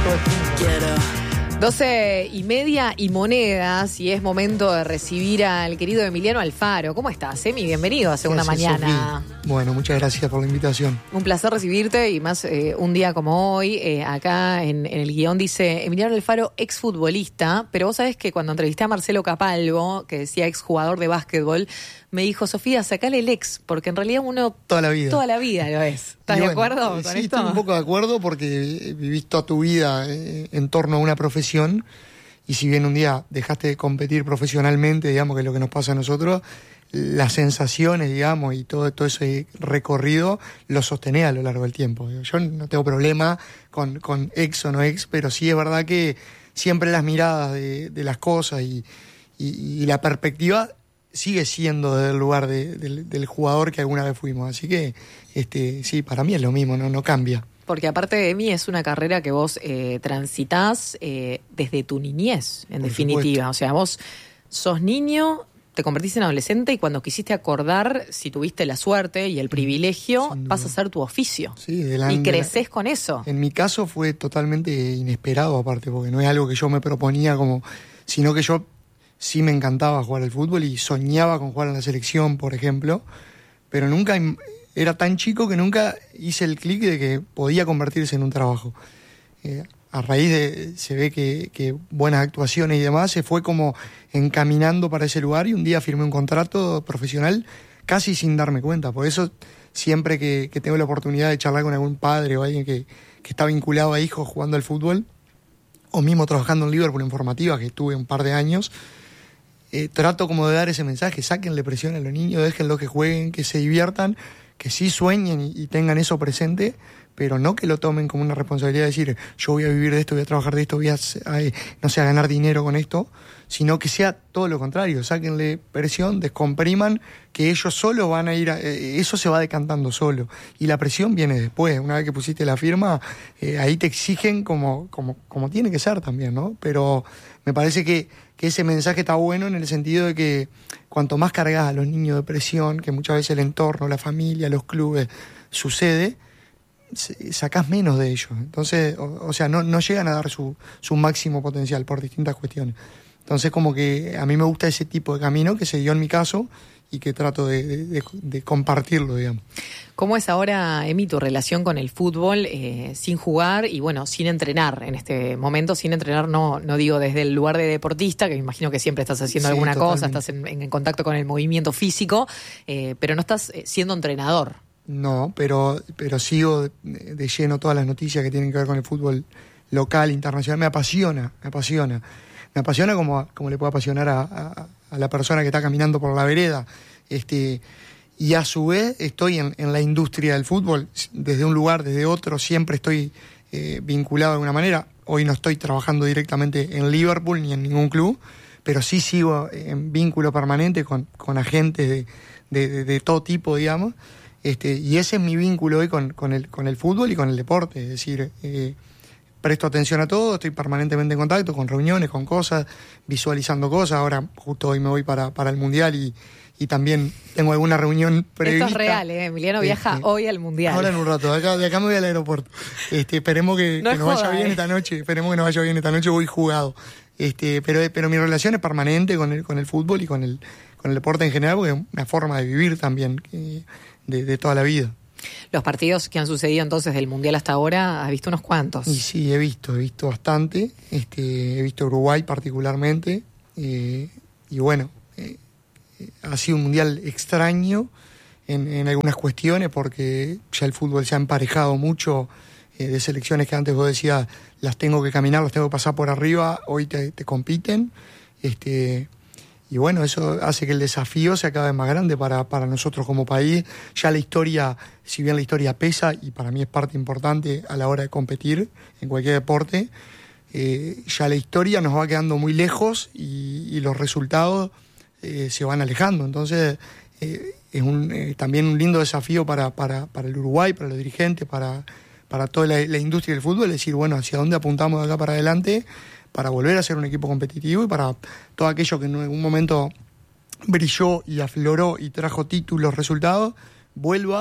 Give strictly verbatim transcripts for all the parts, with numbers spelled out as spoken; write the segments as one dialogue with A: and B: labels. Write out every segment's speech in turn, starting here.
A: todo el tiempo.
B: doce y media y monedas, y es momento de recibir al querido Emiliano Alfaro. ¿Cómo estás, Emi? Bienvenido a Segunda Mañana.
A: Sofía? Bueno, muchas gracias por la invitación.
B: Un placer recibirte, y más eh, un día como hoy. Eh, acá en, en el guión dice Emiliano Alfaro, exfutbolista, pero vos sabés que cuando entrevisté a Marcelo Capalvo, que decía exjugador de básquetbol, me dijo, Sofía, sacale el ex, porque en realidad uno
A: toda la vida,
B: toda la vida lo es. ¿Estás de
A: bueno,
B: acuerdo
A: eh,
B: con
A: sí,
B: esto?
A: estoy un poco de acuerdo porque vivís toda tu vida eh, en torno a una profesión, y si bien un día dejaste de competir profesionalmente, digamos, que es lo que nos pasa a nosotros, las sensaciones, digamos, y todo, todo ese recorrido lo sostenés a lo largo del tiempo. Yo no tengo problema con, con ex o no ex, pero sí es verdad que siempre las miradas de, de las cosas y, y, y la perspectiva sigue siendo desde el lugar de, de, del jugador que alguna vez fuimos. Así que este, sí, para mí es lo mismo, no, no cambia.
B: Porque aparte de mí es una carrera que vos eh, transitás eh, desde tu niñez, en
A: Por
B: definitiva.
A: supuesto.
B: O sea, vos sos niño, te convertiste en adolescente, y cuando quisiste acordar, si tuviste la suerte y el privilegio, pasa a ser tu oficio.
A: Sí, de la,
B: y
A: de
B: creces
A: la,
B: con eso.
A: En mi caso fue totalmente inesperado, aparte, porque no es algo que yo me proponía, como, sino que yo sí me encantaba jugar al fútbol y soñaba con jugar en la selección, por ejemplo, pero nunca... Era tan chico que nunca hice el clic de que podía convertirse en un trabajo. Eh, a raíz de, se ve que, que buenas actuaciones y demás, se fue como encaminando para ese lugar, y un día firmé un contrato profesional casi sin darme cuenta. Por eso siempre que, que tengo la oportunidad de charlar con algún padre o alguien que, que está vinculado a hijos jugando al fútbol, o mismo trabajando en Liverpool en formativa, que estuve un par de años, eh, trato como de dar ese mensaje: sáquenle presión a los niños, déjenlos que jueguen, que se diviertan, que sí sueñen y, y tengan eso presente, pero no que lo tomen como una responsabilidad de decir, yo voy a vivir de esto, voy a trabajar de esto, voy a, a no sé, a ganar dinero con esto, sino que sea todo lo contrario. Sáquenle presión, descompriman, que ellos solos van a ir, a, eh, eso se va decantando solo, y la presión viene después. Una vez que pusiste la firma, eh, ahí te exigen como, como, como tiene que ser también, ¿no? Pero me parece que, que ese mensaje está bueno en el sentido de que cuanto más cargas a los niños de presión, que muchas veces el entorno, la familia, los clubes, sucede, sacás menos de ellos. Entonces, o, o sea, no, no llegan a dar su, su máximo potencial por distintas cuestiones. Entonces, como que a mí me gusta ese tipo de camino que se dio en mi caso y que trato de, de, de compartirlo, digamos.
B: ¿Cómo es ahora, Emi, tu relación con el fútbol eh, sin jugar y, bueno, sin entrenar en este momento? Sin entrenar, no, no digo desde el lugar de deportista, que me imagino que siempre estás haciendo
A: Sí,
B: alguna
A: totalmente.
B: cosa, estás en, en contacto con el movimiento físico, eh, pero no estás eh, siendo entrenador.
A: No, pero, pero sigo de, de lleno todas las noticias que tienen que ver con el fútbol local, internacional. Me apasiona, me apasiona. Me apasiona como, como le puede apasionar a, a, a la persona que está caminando por la vereda. Este, y a su vez estoy en, en la industria del fútbol, desde un lugar, desde otro, siempre estoy eh, vinculado de alguna manera. Hoy no estoy trabajando directamente en Liverpool ni en ningún club, pero sí sigo en vínculo permanente con, con agentes de, de, de, de todo tipo, digamos. Este, y ese es mi vínculo hoy con, con, el, con el fútbol y con el deporte. Es decir, eh, presto atención a todo, estoy permanentemente en contacto con reuniones, con cosas, visualizando cosas. Ahora justo hoy me voy para, para el Mundial y, y también tengo alguna reunión prevista.
B: Esto es real, ¿eh? Emiliano viaja
A: este,
B: hoy al Mundial.
A: Ahora en un rato, de acá, de acá me voy al aeropuerto. Este, esperemos que,
B: no
A: que nos vaya
B: joda,
A: bien
B: eh.
A: esta noche, esperemos que nos vaya bien esta noche, voy jugado. Este, pero, pero mi relación es permanente con el, con el fútbol y con el, con el deporte en general, porque es una forma de vivir también eh, de, de toda la vida.
B: Los partidos que han sucedido entonces del Mundial hasta ahora, ¿has visto unos cuantos?
A: Y sí, he visto, he visto bastante. Este, he visto Uruguay particularmente. Eh, y bueno, eh, ha sido un Mundial extraño en, en algunas cuestiones, porque ya el fútbol se ha emparejado mucho eh, de selecciones que antes vos decías, las tengo que caminar, las tengo que pasar por arriba, hoy te, te compiten. Este... Y bueno, eso hace que el desafío sea cada vez más grande para, para nosotros como país. Ya la historia, si bien la historia pesa, y para mí es parte importante a la hora de competir en cualquier deporte, eh, ya la historia nos va quedando muy lejos y, y los resultados eh, se van alejando. Entonces, eh, es un, eh, también un lindo desafío para, para, para el Uruguay, para los dirigentes, para, para toda la, la industria del fútbol, es decir, bueno, hacia dónde apuntamos de acá para adelante, para volver a ser un equipo competitivo y para todo aquello que en algún momento brilló y afloró y trajo títulos, resultados, vuelva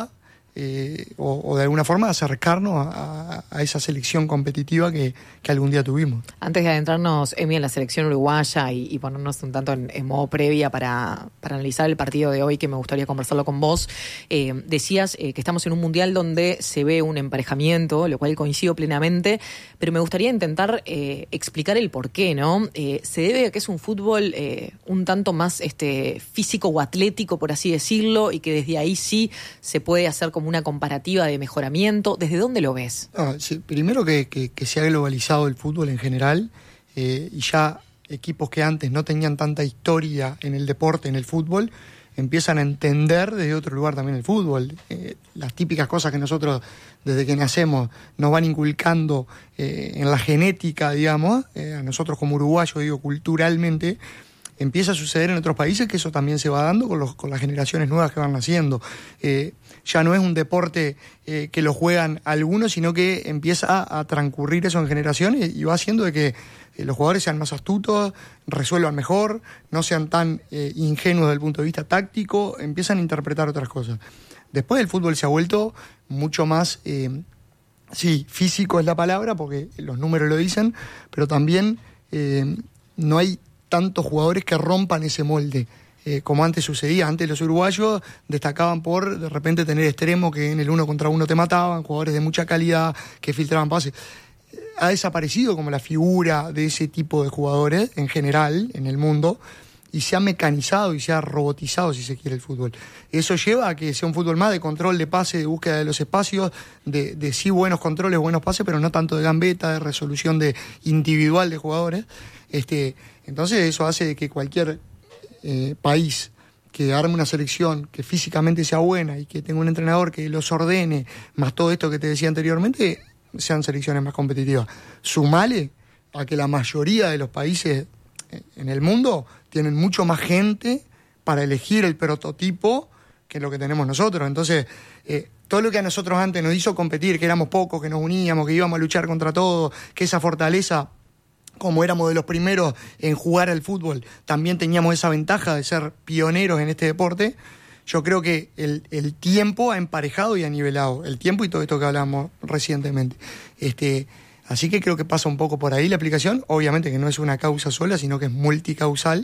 A: eh, o, o de alguna forma acercarnos a, a esa selección competitiva que, que algún día tuvimos.
B: Antes de adentrarnos, Emi, en la selección uruguaya y, y ponernos un tanto en, en modo previa para, para analizar el partido de hoy, que me gustaría conversarlo con vos, eh, decías eh, que estamos en un mundial donde se ve un emparejamiento, lo cual coincido plenamente, pero me gustaría intentar eh, explicar el por qué, ¿no? Eh, se debe a que es un fútbol eh, un tanto más este, físico o atlético, por así decirlo, y que desde ahí sí se puede hacer como una comparativa de mejoramiento. ¿Desde dónde lo ves?
A: No, sí, primero que, que, que se ha globalizado el fútbol en general, eh, y ya equipos que antes no tenían tanta historia en el deporte, en el fútbol, empiezan a entender desde otro lugar también el fútbol. Eh, las típicas cosas que nosotros desde que nacemos nos van inculcando eh, en la genética, digamos, eh, a nosotros como uruguayos, digo, culturalmente, empieza a suceder en otros países, que eso también se va dando con, los, con las generaciones nuevas que van naciendo. Eh, ya no es un deporte eh, que lo juegan algunos, sino que empieza a, a transcurrir eso en generaciones y va haciendo de que eh, los jugadores sean más astutos, resuelvan mejor, no sean tan eh, ingenuos desde el punto de vista táctico, empiezan a interpretar otras cosas. Después el fútbol se ha vuelto mucho más, eh, sí, físico es la palabra, porque los números lo dicen, pero también eh, no hay tantos jugadores que rompan ese molde, eh, como antes sucedía. Antes los uruguayos destacaban por de repente tener extremos que en el uno contra uno te mataban, jugadores de mucha calidad que filtraban pases. Ha desaparecido como la figura de ese tipo de jugadores en general en el mundo, y se ha mecanizado y se ha robotizado, si se quiere, el fútbol. Eso lleva a que sea un fútbol más de control de pase, de búsqueda de los espacios, de, de sí buenos controles, buenos pases, pero no tanto de gambeta, de resolución de individual de jugadores. Este, entonces eso hace que cualquier eh, país que arme una selección que físicamente sea buena y que tenga un entrenador que los ordene, más todo esto que te decía anteriormente, sean selecciones más competitivas. Sumale a que la mayoría de los países en el mundo tienen mucho más gente para elegir el prototipo que lo que tenemos nosotros. Entonces, eh, todo lo que a nosotros antes nos hizo competir, que éramos pocos, que nos uníamos, que íbamos a luchar contra todo, que esa fortaleza, como éramos de los primeros en jugar al fútbol, también teníamos esa ventaja de ser pioneros en este deporte. Yo creo que el, el tiempo ha emparejado y ha nivelado. El tiempo y todo esto que hablamos recientemente. Este, así que creo que pasa un poco por ahí la aplicación. Obviamente que no es una causa sola, sino que es multicausal.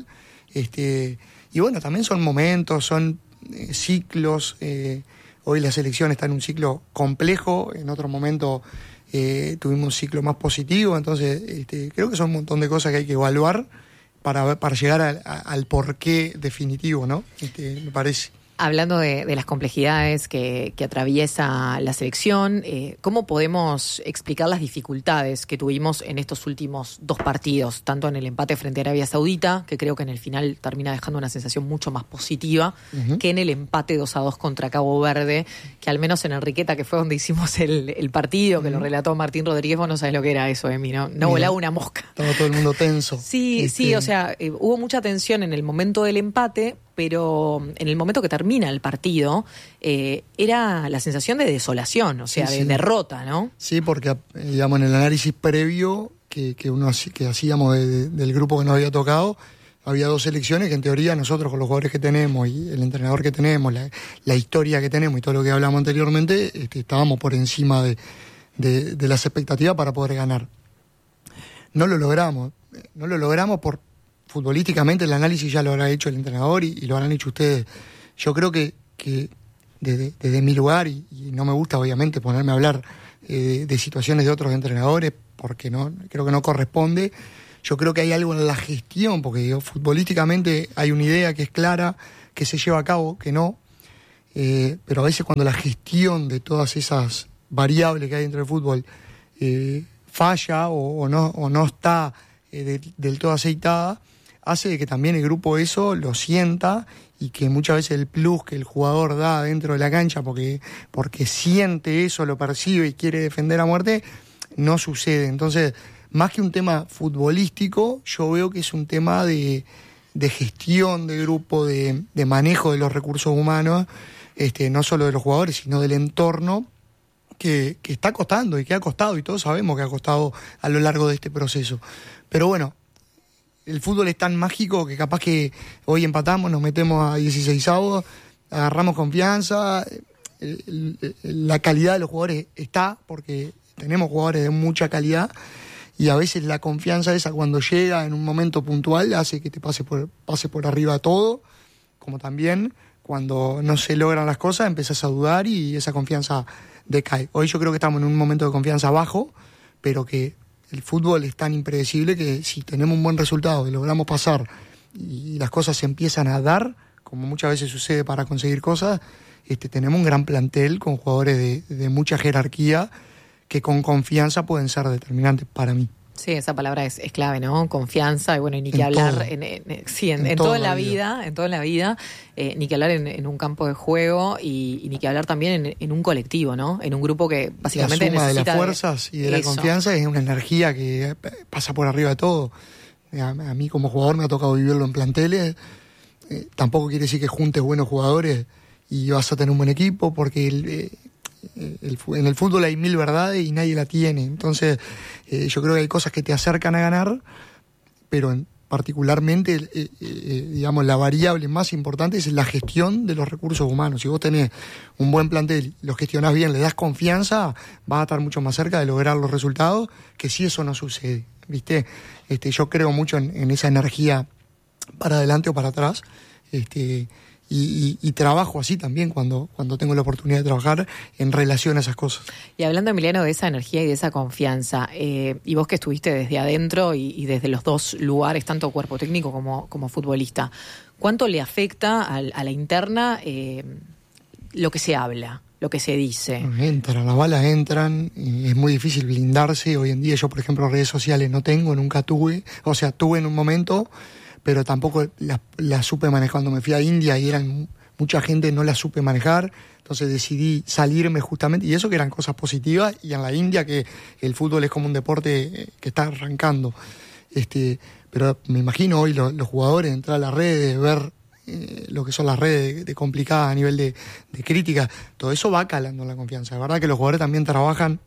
A: Este, y bueno, también son momentos, son eh, ciclos. Eh, hoy la selección está en un ciclo complejo. En otro momento eh, tuvimos un ciclo más positivo. Entonces, este, creo que son un montón de cosas que hay que evaluar para, para llegar a, a, al porqué definitivo, ¿no? Este, me parece.
B: Hablando de, de las complejidades que, que atraviesa la selección, eh, ¿cómo podemos explicar las dificultades que tuvimos en estos últimos dos partidos? Tanto en el empate frente a Arabia Saudita, que creo que en el final termina dejando una sensación mucho más positiva, uh-huh. que en el empate dos a dos contra Cabo Verde, que al menos en Enriqueta, que fue donde hicimos el, el partido, que uh-huh. lo relató Martín Rodríguez, vos no sabés lo que era eso, Emi, ¿no? No volaba una mosca.
A: Estaba todo el mundo tenso.
B: Sí, este... sí, o sea, eh, hubo mucha tensión en el momento del empate, pero en el momento que termina el partido, eh, era la sensación de desolación, o sea, sí, de sí. derrota, ¿no?
A: Sí, porque, digamos, en el análisis previo que, que, uno, que hacíamos de, de, del grupo que nos había tocado, había dos selecciones que en teoría nosotros con los jugadores que tenemos y el entrenador que tenemos, la, la historia que tenemos y todo lo que hablamos anteriormente, este, estábamos por encima de, de, de las expectativas para poder ganar. No lo logramos, no lo logramos por... Futbolísticamente el análisis ya lo habrá hecho el entrenador y, y lo habrán hecho ustedes. Yo creo que, que desde, desde mi lugar, y, y no me gusta obviamente ponerme a hablar eh, de situaciones de otros entrenadores, porque no creo que no corresponde. Yo creo que hay algo en la gestión, porque digo, futbolísticamente hay una idea que es clara, que se lleva a cabo, que no. Eh, pero a veces cuando la gestión de todas esas variables que hay dentro del fútbol eh, falla o, o, no, o no está eh, de, del todo aceitada, hace de que también el grupo eso lo sienta y que muchas veces el plus que el jugador da dentro de la cancha porque, porque siente eso, lo percibe y quiere defender a muerte, no sucede. Entonces, más que un tema futbolístico, yo veo que es un tema de, de gestión de grupo, de, de manejo de los recursos humanos, este, no solo de los jugadores, sino del entorno, que, que está costando y que ha costado, y todos sabemos que ha costado a lo largo de este proceso. Pero bueno, el fútbol es tan mágico que capaz que hoy empatamos, nos metemos a dieciseisavos, agarramos confianza el, el, la calidad de los jugadores está, porque tenemos jugadores de mucha calidad, y a veces la confianza esa cuando llega en un momento puntual hace que te pase por, pase por arriba todo, como también cuando no se logran las cosas empezás a dudar y esa confianza decae. Hoy yo creo que estamos en un momento de confianza bajo, pero que el fútbol es tan impredecible que si tenemos un buen resultado y logramos pasar y las cosas se empiezan a dar, como muchas veces sucede para conseguir cosas, este, tenemos un gran plantel con jugadores de, de mucha jerarquía que con confianza pueden ser determinantes para mí.
B: Sí, esa palabra es, es clave, ¿no? Confianza, y bueno, y ni que en hablar, en, en, sí, en, en, en toda la vida, vida, en toda la vida, eh, ni que hablar en, en un campo de juego y, y ni que hablar también en, en un colectivo, ¿no? En un grupo que básicamente
A: la suma
B: necesita
A: de las fuerzas de, y de la eso. Confianza es una energía que pasa por arriba de todo. A, a mí como jugador me ha tocado vivirlo en planteles. Eh, tampoco quiere decir que juntes buenos jugadores y vas a tener un buen equipo, porque el, eh, el, en el fútbol hay mil verdades y nadie la tiene. Entonces eh, yo creo que hay cosas que te acercan a ganar, pero en, particularmente eh, eh, digamos la variable más importante es la gestión de los recursos humanos. Si vos tenés un buen plantel, lo gestionás bien, le das confianza, vas a estar mucho más cerca de lograr los resultados, que si eso no sucede, ¿viste? Este, yo creo mucho en, en esa energía para adelante o para atrás, este Y, y, y trabajo así también cuando, cuando tengo la oportunidad de trabajar en relación a esas cosas.
B: Y hablando, Emiliano, de esa energía y de esa confianza, eh, y vos que estuviste desde adentro y, y desde los dos lugares, tanto cuerpo técnico como, como futbolista, ¿cuánto le afecta a, a la interna eh, lo que se habla, lo que se dice?
A: Entran, las balas entran, y es muy difícil blindarse. Hoy en día yo, por ejemplo, redes sociales no tengo, nunca tuve, o sea, tuve en un momento, pero tampoco la, la supe manejar. Cuando me fui a India y eran mucha gente, no la supe manejar, entonces decidí salirme justamente, y eso que eran cosas positivas, y en la India que el fútbol es como un deporte que está arrancando. Este, pero me imagino hoy los, los jugadores entrar a las redes, ver eh, lo que son las redes de, de complicadas a nivel de, de crítica, todo eso va calando la confianza. Es verdad que los jugadores también trabajan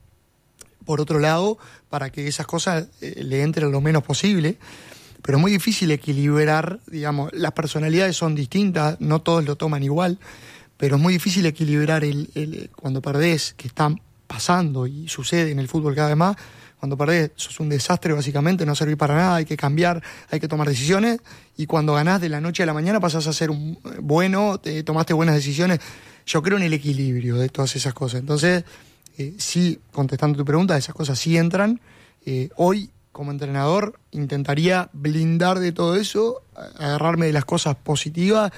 A: por otro lado para que esas cosas eh, le entren lo menos posible, pero es muy difícil equilibrar, digamos, las personalidades son distintas, no todos lo toman igual, pero es muy difícil equilibrar el, el cuando perdés, que está pasando y sucede en el fútbol cada vez más, cuando perdés sos un desastre básicamente, no servís para nada, hay que cambiar, hay que tomar decisiones, y cuando ganás de la noche a la mañana pasás a ser un bueno, te tomaste buenas decisiones. Yo creo en el equilibrio de todas esas cosas. Entonces, eh, sí, contestando tu pregunta, esas cosas sí entran. Eh, hoy, como entrenador, intentaría blindar de todo eso, agarrarme de las cosas positivas,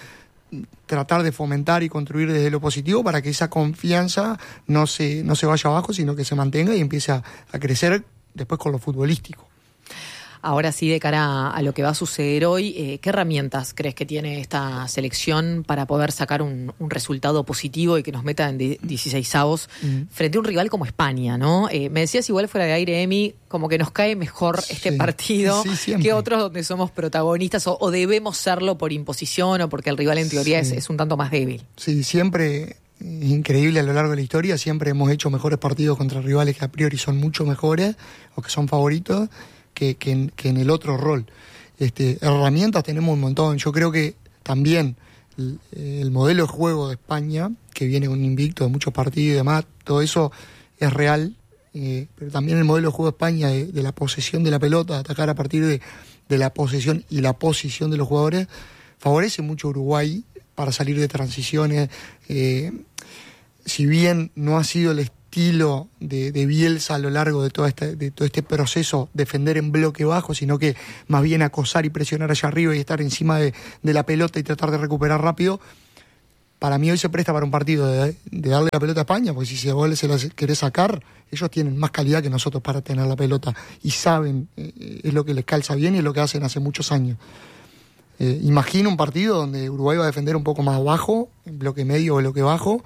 A: tratar de fomentar y construir desde lo positivo para que esa confianza no se, no se vaya abajo, sino que se mantenga y empiece a, a crecer después con lo futbolístico.
B: Ahora sí, de cara a, a lo que va a suceder hoy, eh, ¿qué herramientas crees que tiene esta selección para poder sacar un, un resultado positivo y que nos meta en dieciseisavos mm. frente a un rival como España, ¿no? Eh, me decías igual fuera de aire, Emi, como que nos cae mejor este sí, partido sí, que otros donde somos protagonistas o, o debemos serlo por imposición o porque el rival en teoría sí. es, es un tanto más débil.
A: Sí, siempre es increíble a lo largo de la historia, siempre hemos hecho mejores partidos contra rivales que a priori son mucho mejores o que son favoritos, Que, que, en, que en el otro rol. Este, herramientas tenemos un montón. Yo creo que también el, el modelo de juego de España, que viene con un invicto de muchos partidos y demás, todo eso es real, eh, pero también el modelo de juego de España de, de la posesión de la pelota, de atacar a partir de, de la posesión y la posición de los jugadores, favorece mucho a Uruguay para salir de transiciones. Eh, si bien no ha sido el estilo de, de Bielsa a lo largo de todo, este, de todo este proceso, defender en bloque bajo, sino que más bien acosar y presionar allá arriba y estar encima de, de la pelota y tratar de recuperar rápido, para mí hoy se presta para un partido de, de darle la pelota a España, porque si se gol se la querés sacar, ellos tienen más calidad que nosotros para tener la pelota y saben, eh, es lo que les calza bien y es lo que hacen hace muchos años. Eh, imagino un partido donde Uruguay va a defender un poco más bajo, en bloque medio o bloque bajo,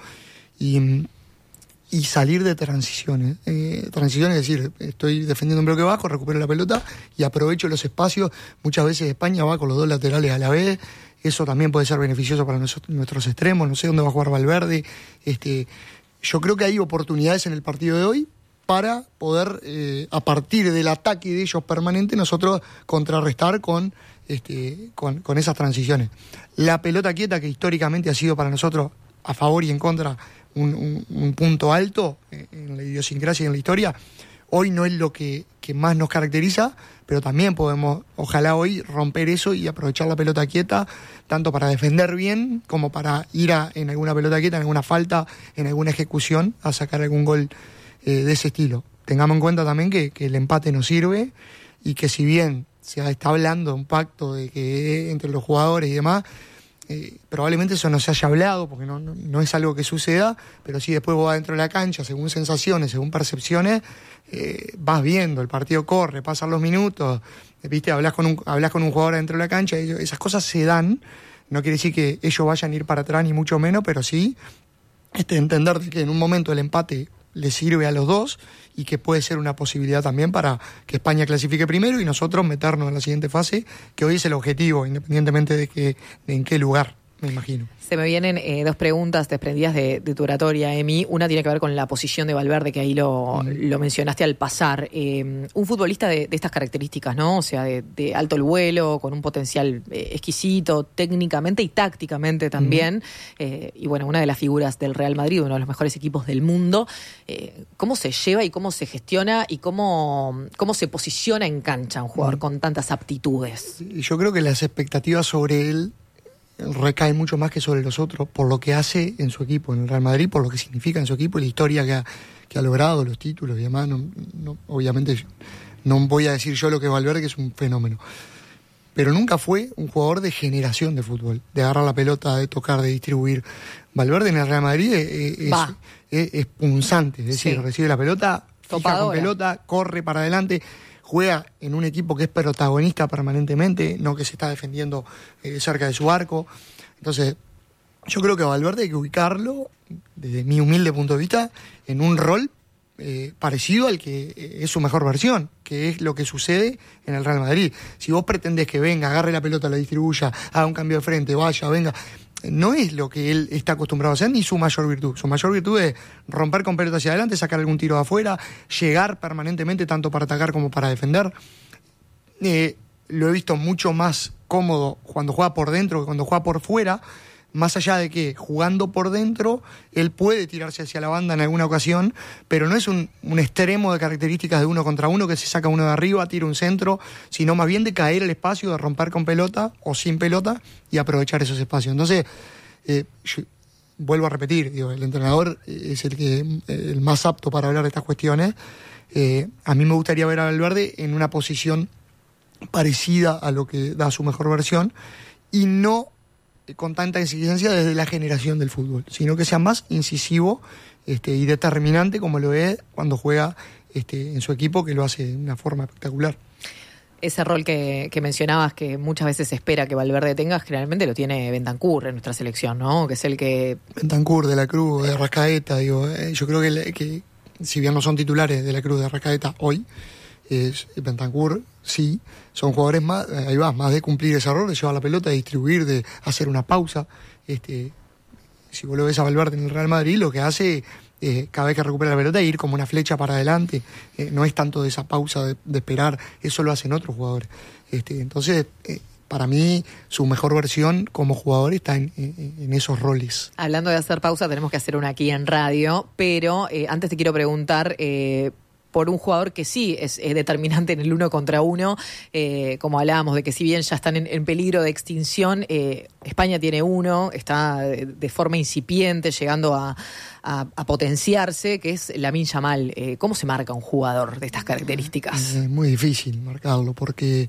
A: y y salir de transiciones. Eh, transiciones, es decir, estoy defendiendo un bloque bajo, recupero la pelota y aprovecho los espacios. Muchas veces España va con los dos laterales a la vez, eso también puede ser beneficioso para nosotros, nuestros extremos, no sé dónde va a jugar Valverde. Este, yo creo que hay oportunidades en el partido de hoy para poder, eh, a partir del ataque de ellos permanente, nosotros contrarrestar con, este, con, con esas transiciones. La pelota quieta, que históricamente ha sido para nosotros a favor y en contra un, un, un punto alto en la idiosincrasia y en la historia. Hoy no es lo que, que más nos caracteriza, pero también podemos, ojalá hoy, romper eso y aprovechar la pelota quieta, tanto para defender bien como para ir a, en alguna pelota quieta, en alguna falta, en alguna ejecución, a sacar algún gol eh, de ese estilo. Tengamos en cuenta también que, que el empate nos sirve y que si bien se está hablando de un pacto de que entre los jugadores y demás, Eh, probablemente eso no se haya hablado porque no, no, no es algo que suceda, pero sí después vos adentro de la cancha, según sensaciones, según percepciones, eh, vas viendo, el partido corre, pasan los minutos, viste, hablas con un, hablas con un jugador adentro de la cancha, y esas cosas se dan. No quiere decir que ellos vayan a ir para atrás ni mucho menos, pero sí este, entender que en un momento el empate le sirve a los dos y que puede ser una posibilidad también para que España clasifique primero y nosotros meternos en la siguiente fase, que hoy es el objetivo, independientemente de, que, de en qué lugar, me imagino.
B: Se me vienen eh, dos preguntas desprendidas de, de tu oratoria, Emi. Una tiene que ver con la posición de Valverde, que ahí lo, mm. lo mencionaste al pasar. Eh, un futbolista de, de estas características, ¿no? O sea, de, de alto el vuelo, con un potencial eh, exquisito, técnicamente y tácticamente también. Mm. Eh, y bueno, una de las figuras del Real Madrid, uno de los mejores equipos del mundo. Eh, ¿Cómo se lleva y cómo se gestiona y cómo, cómo se posiciona en cancha un jugador mm. con tantas aptitudes?
A: Yo creo que las expectativas sobre él recae mucho más que sobre los otros por lo que hace en su equipo, en el Real Madrid, por lo que significa en su equipo, la historia que ha, que ha logrado, los títulos y demás. No, no, obviamente no voy a decir yo lo que es Valverde, que es un fenómeno, pero nunca fue un jugador de generación de fútbol, de agarrar la pelota, de tocar, de distribuir. Valverde en el Real Madrid es, es, es, es punzante, es decir, sí. recibe la pelota, fija con pelota, corre para adelante, juega en un equipo que es protagonista permanentemente, no que se está defendiendo eh, cerca de su arco. Entonces, yo creo que a Valverde hay que ubicarlo, desde mi humilde punto de vista, en un rol eh, parecido al que eh, es su mejor versión, que es lo que sucede en el Real Madrid. Si vos pretendés que venga, agarre la pelota, la distribuya, haga un cambio de frente, vaya, venga, no es lo que él está acostumbrado a hacer ni su mayor virtud. Su mayor virtud es romper con pelota hacia adelante, sacar algún tiro de afuera, llegar permanentemente tanto para atacar como para defender. Eh, lo he visto mucho más cómodo cuando juega por dentro que cuando juega por fuera, más allá de que jugando por dentro él puede tirarse hacia la banda en alguna ocasión, pero no es un, un extremo de características de uno contra uno que se saca uno de arriba, tira un centro, sino más bien de caer el espacio, de romper con pelota o sin pelota y aprovechar esos espacios. Entonces, eh, yo vuelvo a repetir, digo, el entrenador es el que el más apto para hablar de estas cuestiones. Eh, a mí me gustaría ver a Valverde en una posición parecida a lo que da su mejor versión y no con tanta exigencia desde la generación del fútbol, sino que sea más incisivo este, y determinante como lo es cuando juega este, en su equipo, que lo hace de una forma espectacular.
B: Ese rol que, que mencionabas, que muchas veces se espera que Valverde tenga, generalmente lo tiene Bentancur en nuestra selección, ¿no? Que es el que...
A: Bentancur, De la Cruz, de Arrascaeta, digo, eh, yo creo que, que si bien no son titulares De la Cruz, de Arrascaeta hoy, es Bentancur, sí, son jugadores más, ahí va, más de cumplir ese rol, de llevar la pelota, de distribuir, de hacer una pausa. Este, si vos lo ves a Valverde en el Real Madrid, lo que hace eh, cada vez que recupera la pelota, ir como una flecha para adelante, eh, no es tanto de esa pausa de, de esperar, eso lo hacen otros jugadores. Este, entonces, eh, para mí, su mejor versión como jugador está en, en, en esos roles.
B: Hablando de hacer pausa, tenemos que hacer una aquí en radio, pero eh, antes te quiero preguntar... Eh, por un jugador que sí es, es determinante en el uno contra uno, eh, como hablábamos de que si bien ya están en, en peligro de extinción, eh, España tiene uno, está de, de forma incipiente, llegando a, a, a potenciarse, que es Lamine Yamal. Eh, ¿Cómo se marca un jugador de estas características?
A: Es muy difícil marcarlo, porque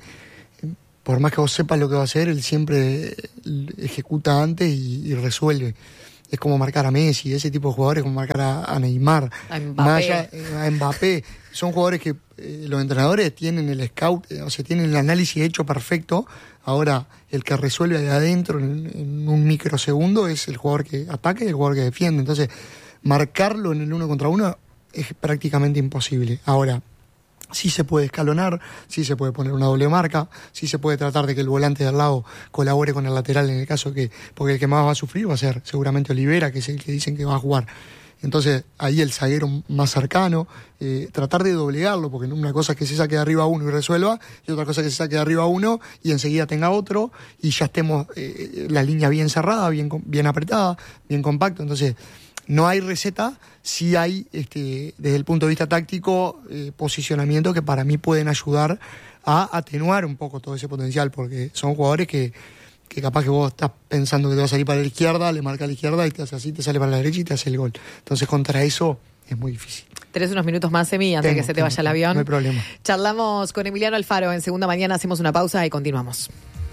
A: por más que vos sepas lo que va a hacer, él siempre ejecuta antes y, y resuelve. Es como marcar a Messi, ese tipo de jugadores, como marcar a, a Neymar,
B: a Mbappé.
A: Maya, a Mbappé. Son jugadores que eh, los entrenadores tienen el scout, eh, o sea, tienen el análisis hecho perfecto. Ahora, el que resuelve ahí adentro en, en un microsegundo es el jugador que ataca y el jugador que defiende. Entonces, marcarlo en el uno contra uno es prácticamente imposible. Ahora, sí se puede escalonar, sí se puede poner una doble marca, sí se puede tratar de que el volante de al lado colabore con el lateral en el caso que, porque el que más va a sufrir va a ser seguramente Olivera, que es el que dicen que va a jugar. Entonces ahí el zaguero más cercano, eh, tratar de doblegarlo, porque una cosa es que se saque de arriba uno y resuelva, y otra cosa es que se saque de arriba uno y enseguida tenga otro, y ya estemos eh, la línea bien cerrada, bien, bien apretada, bien compacto. Entonces no hay receta, sí hay, este, desde el punto de vista táctico, eh, posicionamiento que para mí pueden ayudar a atenuar un poco todo ese potencial, porque son jugadores que, que capaz que vos estás pensando que te va a salir para la izquierda, le marca a la izquierda y te hace así, te sale para la derecha y te hace el gol. Entonces contra eso es muy difícil.
B: Tenés unos minutos más, Emi, antes de que se te
A: tengo,
B: vaya el avión.
A: No hay problema.
B: Charlamos con Emiliano Alfaro en Segunda Mañana, hacemos una pausa y continuamos.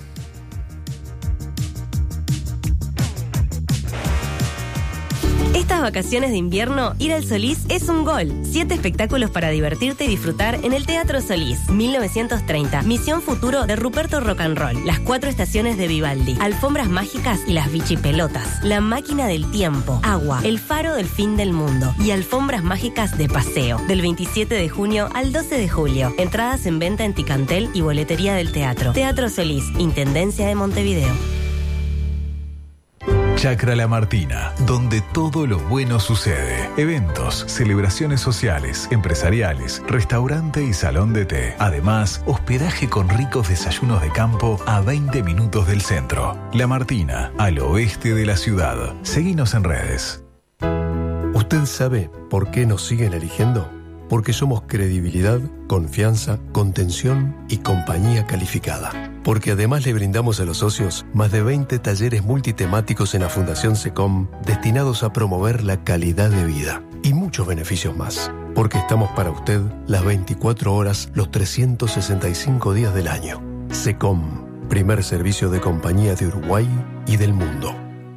C: Estas vacaciones de invierno, ir al Solís es un gol. Siete espectáculos para divertirte y disfrutar en el Teatro Solís. mil novecientos treinta. Misión Futuro de Ruperto Rock and Roll. Las cuatro estaciones de Vivaldi. Alfombras mágicas y las bichipelotas. La máquina del tiempo. Agua. El faro del fin del mundo. Y alfombras mágicas de paseo. Del veintisiete de junio al doce de julio. Entradas en venta en Ticantel y boletería del teatro. Teatro Solís. Intendencia de Montevideo.
D: Chacra La Martina, donde todo lo bueno sucede. Eventos, celebraciones sociales, empresariales, restaurante y salón de té. Además, hospedaje con ricos desayunos de campo a veinte minutos del centro. La Martina, al oeste de la ciudad. Seguinos en redes.
E: ¿Usted sabe por qué nos siguen eligiendo? Porque somos credibilidad, confianza, contención y compañía calificada. Porque además le brindamos a los socios más de veinte talleres multitemáticos en la Fundación SECOM destinados a promover la calidad de vida y muchos beneficios más. Porque estamos para usted las veinticuatro horas, los trescientos sesenta y cinco días del año. SECOM, primer servicio de compañía de Uruguay y del mundo.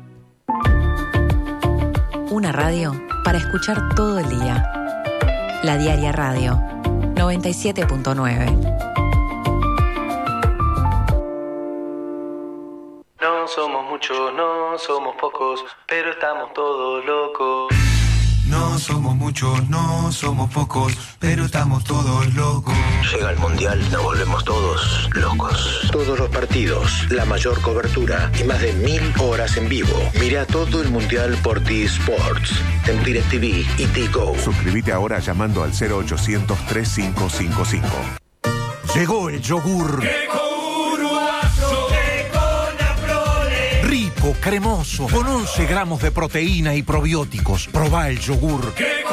F: Una radio para escuchar todo el día. La Diaria Radio, noventa y siete punto nueve.
G: No somos muchos, no somos pocos, pero estamos todos locos.
H: No somos muchos, no somos pocos, pero estamos todos locos.
I: Llega el Mundial, nos volvemos todos locos. Todos los partidos, la mayor cobertura y más de mil horas en vivo. Mira todo el Mundial por T-Sports, en DirecTV y Tigo.
J: Suscríbete ahora llamando al cero ochocientos, treinta y cinco cincuenta y cinco.
K: Llegó el yogur. Rico, cremoso, con once gramos de proteína y probióticos. Probá el yogur.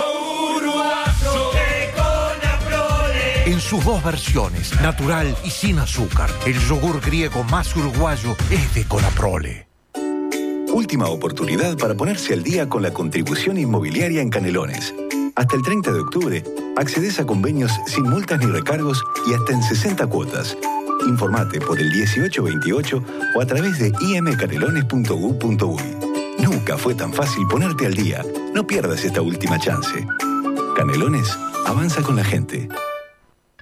K: En sus dos versiones, natural y sin azúcar. El yogur griego más uruguayo es de Conaprole.
L: Última oportunidad para ponerse al día con la contribución inmobiliaria en Canelones. Hasta el treinta de octubre, accedes a convenios sin multas ni recargos y hasta en sesenta cuotas. Informate por el dieciocho veintiocho o a través de i m canelones punto u punto u y. Nunca fue tan fácil ponerte al día. No pierdas esta última chance. Canelones avanza con la gente.